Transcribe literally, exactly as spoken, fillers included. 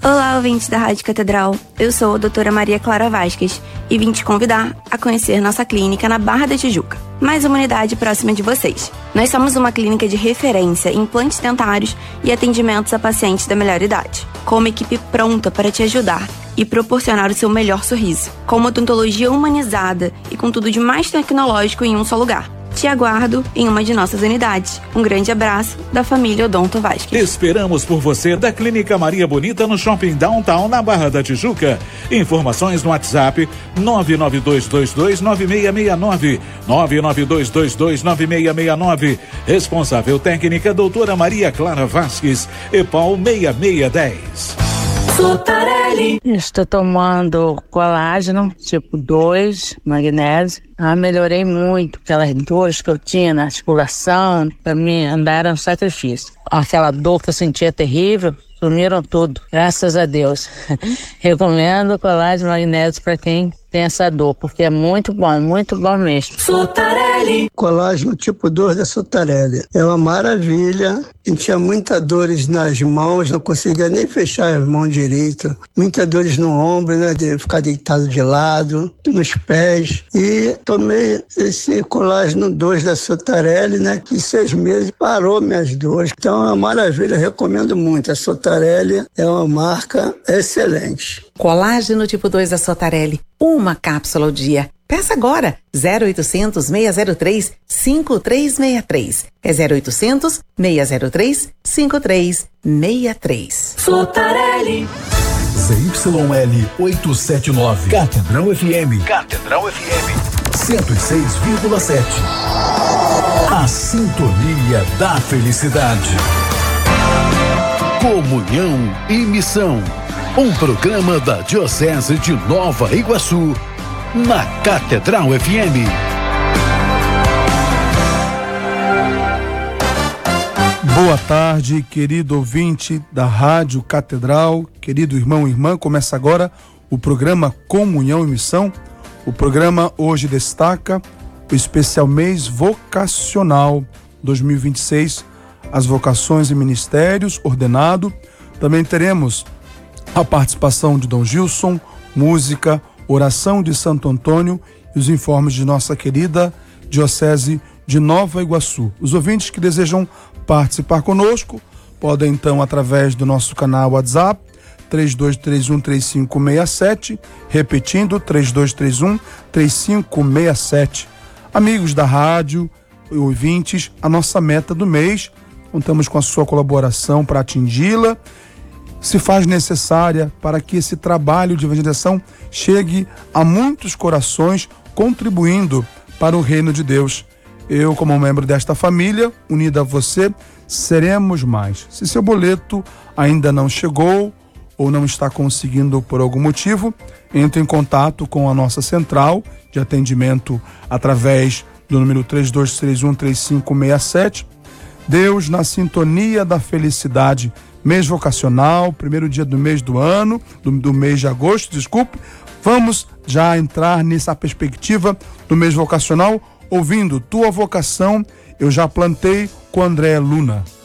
Olá, ouvintes da Rádio Catedral. Eu sou a doutora Maria Clara Vasquez e vim te convidar a conhecer nossa clínica na Barra da Tijuca. Mais uma unidade próxima de vocês. Nós somos uma clínica de referência em implantes dentários e atendimentos a pacientes da melhor idade, com uma equipe pronta para te ajudar e proporcionar o seu melhor sorriso, com uma odontologia humanizada e com tudo de mais tecnológico em um só lugar. Te aguardo em uma de nossas unidades. Um grande abraço da família Odonto Vasquez. Esperamos por você da Clínica Maria Bonita no Shopping Downtown, na Barra da Tijuca. Informações no WhatsApp nove nove dois dois dois nove seis seis nove, nove nove dois dois dois nove seis seis nove. Responsável técnica doutora Maria Clara Vasquez, EPAL seis seis um zero. Sotarelli. Estou tomando colágeno tipo dois, magnésio. Ah, melhorei muito aquelas dores que eu tinha na articulação. Para mim andar era um sacrifício. Aquela dor que eu sentia terrível, sumiram tudo, graças a Deus. Recomendo colágeno magnésio para quem tem essa dor, porque é muito bom, muito bom mesmo. Sotarelli. Colágeno tipo dois da Sotarelli. É uma maravilha. Sentia muitas dores nas mãos, não conseguia nem fechar as mãos direito. Muitas dores no ombro, né, de ficar deitado de lado, nos pés. E tomei esse colágeno dois da Sotarelli, né, que em seis meses parou minhas dores. Então é uma maravilha, recomendo muito. A Sotarelli é uma marca excelente. Colágeno tipo dois da Sotarelli. Uma cápsula ao dia. Peça agora. zero oitocentos, seis zero três, cinco três seis três. É zero oitocentos, seis zero três, cinco três seis três. Sotarelli. Z Y L oitocentos e setenta e nove. Catedral F M. Catedral F M. cento e seis vírgula sete. A sintonia da felicidade. Comunhão e Missão. Um programa da Diocese de Nova Iguaçu, na Catedral F M. Boa tarde, querido ouvinte da Rádio Catedral, querido irmão e irmã. Começa agora o programa Comunhão e Missão. O programa hoje destaca o especial mês vocacional dois mil e vinte e seis, as vocações e ministérios ordenado. Também teremos a participação de Dom Gilson, música, oração de Santo Antônio e os informes de nossa querida Diocese de Nova Iguaçu. Os ouvintes que desejam participar conosco podem então, através do nosso canal WhatsApp, três dois três um, três cinco seis sete, repetindo, três dois três um, três cinco seis sete. Amigos da rádio, ouvintes, a nossa meta do mês, contamos com a sua colaboração para atingi-la, se faz necessária para que esse trabalho de evangelização chegue a muitos corações, contribuindo para o reino de Deus. Eu, como membro desta família, unida a você, seremos mais. Se seu boleto ainda não chegou ou não está conseguindo por algum motivo, entre em contato com a nossa central de atendimento através do número três dois três um, três cinco seis sete. Deus na sintonia da felicidade. Mês vocacional, primeiro dia do mês do ano, do, do mês de agosto, desculpe. Vamos já entrar nessa perspectiva do mês vocacional, ouvindo Tua Vocação, eu já plantei com André Luna.